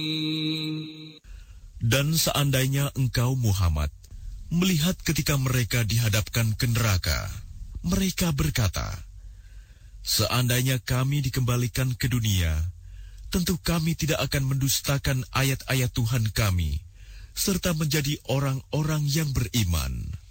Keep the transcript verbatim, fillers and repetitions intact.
Dan seandainya engkau Muhammad melihat ketika mereka dihadapkan ke neraka, mereka berkata, seandainya kami dikembalikan ke dunia, tentu kami tidak akan mendustakan ayat-ayat Tuhan kami, serta menjadi orang-orang yang beriman.